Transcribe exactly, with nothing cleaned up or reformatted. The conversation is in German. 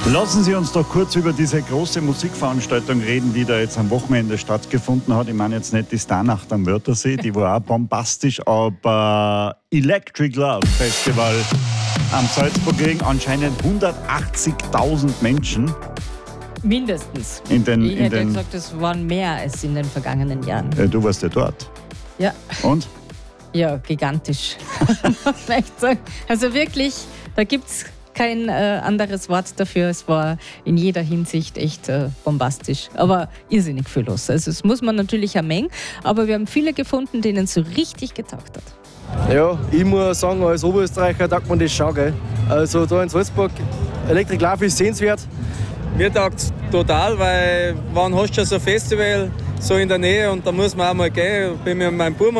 Lassen Sie uns doch kurz über diese große Musikveranstaltung reden, die da jetzt am Wochenende stattgefunden hat. Ich meine jetzt nicht die Starnacht am Wörthersee, die war auch bombastisch, aber Electric Love Festival am Salzburgring, anscheinend hundertachtzigtausend Menschen. Mindestens. In den, ich in hätte den, gesagt, es waren mehr als in den vergangenen Jahren. äh, du warst ja dort. Ja, Und? ja, gigantisch. Muss man echt sagen. Also wirklich, da gibt es kein äh, anderes Wort dafür. Es war in jeder Hinsicht echt äh, bombastisch. Aber irrsinnig viel los. Also es muss man natürlich eine Menge. Aber wir haben viele gefunden, denen es so richtig getaugt hat. Ja, ich muss sagen, als Oberösterreicher taugt man das schon. Gell? Also da in Salzburg, Electric Love ist sehenswert. Mir taugt es total, weil wann hast du schon so ein Festival so in der Nähe und da muss man auch mal gehen. Bin mit meinem Bruder